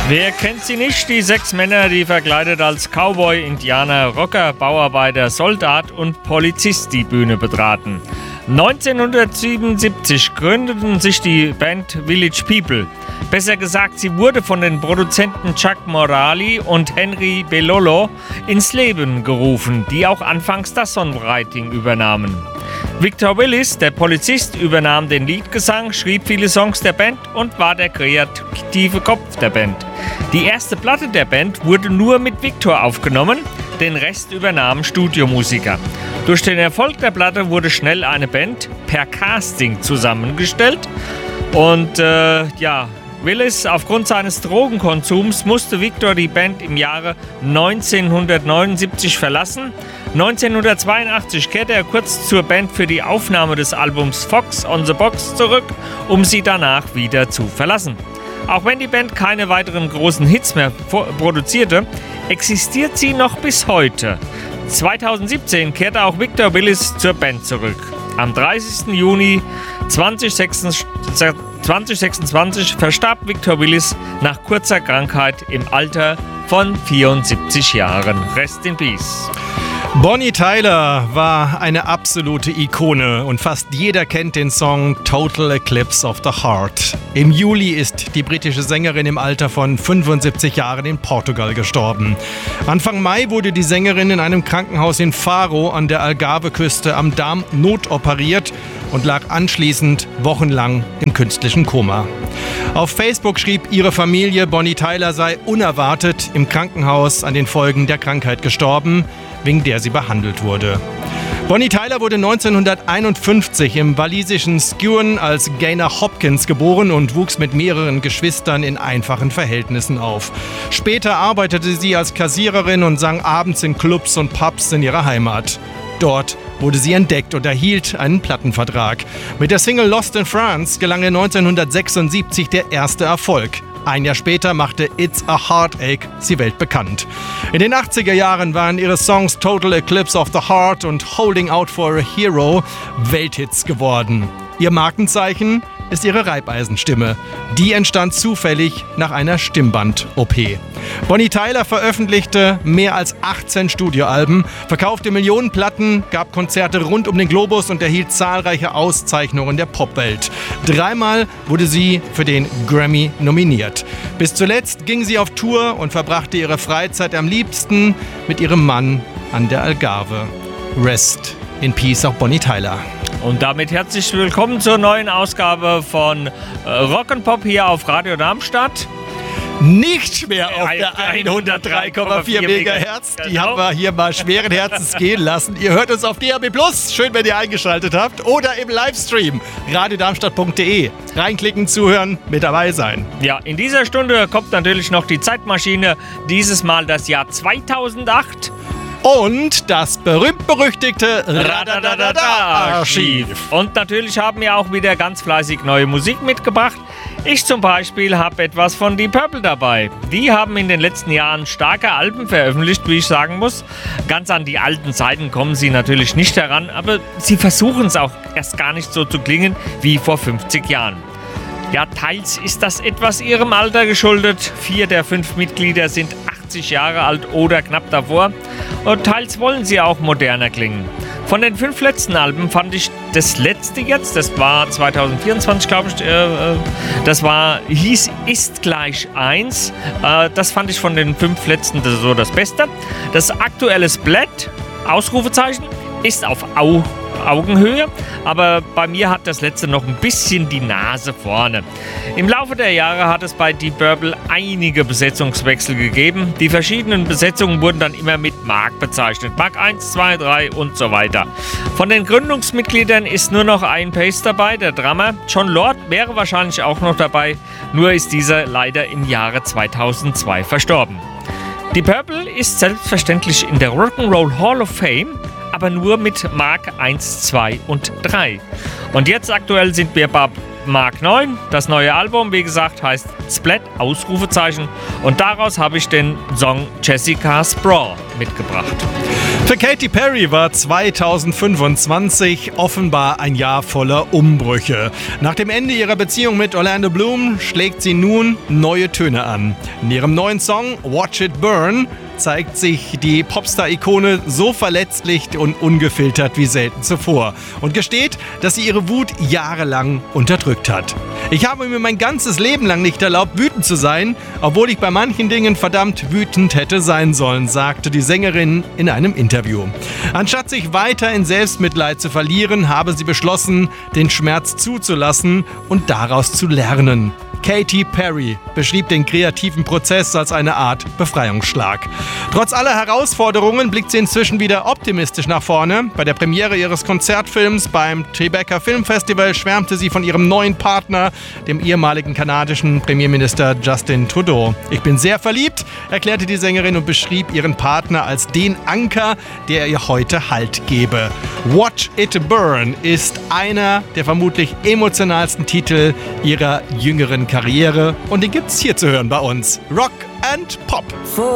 Wer kennt sie nicht? Die 6 Männer, die verkleidet als Cowboy, Indianer, Rocker, Bauarbeiter, Soldat und Polizist die Bühne betraten. 1977 gründeten sich die Band Village People. Besser gesagt, sie wurde von den Produzenten Chuck Morali und Henry Belolo ins Leben gerufen, die auch anfangs das Songwriting übernahmen. Victor Willis, der Polizist, übernahm den Liedgesang, schrieb viele Songs der Band und war der kreative Kopf der Band. Die erste Platte der Band wurde nur mit Victor aufgenommen, den Rest übernahmen Studiomusiker. Durch den Erfolg der Platte wurde schnell eine Band per Casting zusammengestellt und Willis, aufgrund seines Drogenkonsums musste Victor die Band im Jahre 1979 verlassen. 1982 kehrte er kurz zur Band für die Aufnahme des Albums Fox on the Box zurück, um sie danach wieder zu verlassen. Auch wenn die Band keine weiteren großen Hits mehr produzierte, existiert sie noch bis heute. 2017 kehrte auch Victor Willis zur Band zurück. Am 30. Juni 2026 verstarb Victor Willis nach kurzer Krankheit im Alter von 74 Jahren. Rest in Peace. Bonnie Tyler war eine absolute Ikone und fast jeder kennt den Song Total Eclipse of the Heart. Im Juli ist die britische Sängerin im Alter von 75 Jahren in Portugal gestorben. Anfang Mai wurde die Sängerin in einem Krankenhaus in Faro an der Algarve-Küste am Darm notoperiert und lag anschließend wochenlang im künstlichen Koma. Auf Facebook schrieb ihre Familie, Bonnie Tyler sei unerwartet im Krankenhaus an den Folgen der Krankheit gestorben, wegen der sie behandelt wurde. Bonnie Tyler wurde 1951 im walisischen Skewen als Gaynor Hopkins geboren und wuchs mit mehreren Geschwistern in einfachen Verhältnissen auf. Später arbeitete sie als Kassiererin und sang abends in Clubs und Pubs in ihrer Heimat. Dort wurde sie entdeckt und erhielt einen Plattenvertrag. Mit der Single Lost in France gelang ihr 1976 der erste Erfolg. Ein Jahr später machte It's a Heartache sie weltbekannt. In den 80er Jahren waren ihre Songs Total Eclipse of the Heart und Holding Out for a Hero Welthits geworden. Ihr Markenzeichen ist ihre Reibeisenstimme. Die entstand zufällig nach einer Stimmband-OP. Bonnie Tyler veröffentlichte mehr als 18 Studioalben, verkaufte Millionen Platten, gab Konzerte rund um den Globus und erhielt zahlreiche Auszeichnungen der Popwelt. 3-mal wurde sie für den Grammy nominiert. Bis zuletzt ging sie auf Tour und verbrachte ihre Freizeit am liebsten mit ihrem Mann an der Algarve. Rest in Peace auch Bonnie Tyler. Und damit herzlich willkommen zur neuen Ausgabe von Rock'n'Pop hier auf Radio Darmstadt. Nicht mehr auf der 103,4 MHz. Die haben wir hier mal schweren Herzens gehen lassen. Ihr hört uns auf DAB+. Schön, wenn ihr eingeschaltet habt. Oder im Livestream. radiodarmstadt.de. Reinklicken, zuhören, mit dabei sein. Ja, in dieser Stunde kommt natürlich noch die Zeitmaschine. Dieses Mal das Jahr 2008. Und das berühmt-berüchtigte Radadadada-Archiv. Und natürlich haben wir auch wieder ganz fleißig neue Musik mitgebracht. Ich zum Beispiel habe etwas von Deep Purple dabei. Die haben in den letzten Jahren starke Alben veröffentlicht, wie ich sagen muss. Ganz an die alten Zeiten kommen sie natürlich nicht heran, aber sie versuchen es auch erst gar nicht so zu klingen wie vor 50 Jahren. Ja, teils ist das etwas ihrem Alter geschuldet. 4 der 5 Mitglieder sind 80 Jahre alt oder knapp davor. Und teils wollen sie auch moderner klingen. Von den 5 letzten Alben fand ich das letzte jetzt, das war 2024, glaube ich, hieß Ist gleich 1. Das fand ich von den 5 letzten so das Beste. Das aktuelle Split, Ausrufezeichen, ist auf Augenhöhe, aber bei mir hat das letzte noch ein bisschen die Nase vorne. Im Laufe der Jahre hat es bei Deep Purple einige Besetzungswechsel gegeben. Die verschiedenen Besetzungen wurden dann immer mit Mark bezeichnet. Mark 1, 2, 3 und so weiter. Von den Gründungsmitgliedern ist nur noch Ian Paice dabei, der Drummer. John Lord wäre wahrscheinlich auch noch dabei, nur ist dieser leider im Jahre 2002 verstorben. Deep Purple ist selbstverständlich in der Rock'n'Roll Hall of Fame, aber nur mit Mark 1, 2 und 3. Und jetzt aktuell sind wir Mark 9. Das neue Album, wie gesagt, heißt Splat, Ausrufezeichen. Und daraus habe ich den Song Jessica's Brawl mitgebracht. Für Katy Perry war 2025 offenbar ein Jahr voller Umbrüche. Nach dem Ende ihrer Beziehung mit Orlando Bloom schlägt sie nun neue Töne an. In ihrem neuen Song Watch It Burn zeigt sich die Popstar-Ikone so verletzlich und ungefiltert wie selten zuvor und gesteht, dass sie ihre Wut jahrelang unterdrückt hat. Ich habe mir mein ganzes Leben lang nicht erlaubt, wütend zu sein, obwohl ich bei manchen Dingen verdammt wütend hätte sein sollen, sagte die Sängerin in einem Interview. Anstatt sich weiter in Selbstmitleid zu verlieren, habe sie beschlossen, den Schmerz zuzulassen und daraus zu lernen. Katy Perry beschrieb den kreativen Prozess als eine Art Befreiungsschlag. Trotz aller Herausforderungen blickt sie inzwischen wieder optimistisch nach vorne. Bei der Premiere ihres Konzertfilms beim Tribeca Film Festival schwärmte sie von ihrem neuen Partner, dem ehemaligen kanadischen Premierminister Justin Trudeau. Ich bin sehr verliebt, erklärte die Sängerin und beschrieb ihren Partner als den Anker, der ihr heute Halt gebe. Watch It Burn ist einer der vermutlich emotionalsten Titel ihrer jüngeren Karriere und den gibt's hier zu hören bei uns. Rock and Pop.